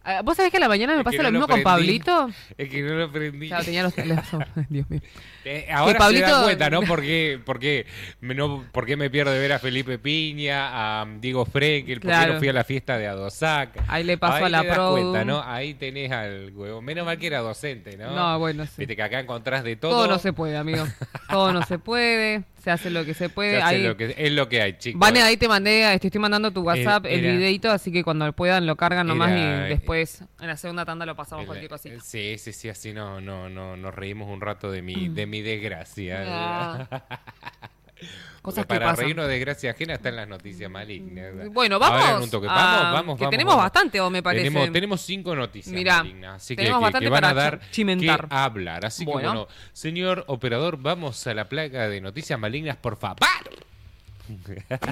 ¿Vos sabés que a la mañana me Es que pasa no lo lo mismo con prendí. Pablito? Es que no lo aprendí. Claro, tenía los teléfonos. Dios mío. Ahora Pablito- se da cuenta, ¿no? ¿Por qué me pierdo de ver a Felipe Piña, a Diego Frenkel? ¿Por qué Claro. no fui a la fiesta de Adosac? Ahí le pasó Ahí a la te das produ. cuenta, ¿no? Ahí tenés al huevo. Menos mal que era docente, ¿no? No, bueno, sí. Viste que acá encontrás de todo. Todo no se puede, amigo. Todo no se puede. Se hace lo que se puede. Se hace Ahí... es lo que hay, chicos. Vane, ahí te mandé, te estoy mandando tu WhatsApp, el Era- videito, así que cuando puedan lo cargan nomás era- y después en la segunda tanda lo pasamos cualquier cosita. Sí, así nos reímos un rato de mi desgracia. Ah. Porque Cosas que para pasan. reírnos de desgracia ajena están las noticias malignas. Bueno, Ahora en vamos. un toque. a- Vamos. Que tenemos bastante, o me parece. Tenemos 5 noticias Mirá, malignas, así tenemos que bastante van a para dar chimentar. que hablar. Así Bueno. que bueno, señor operador, vamos a la placa de noticias malignas, por favor.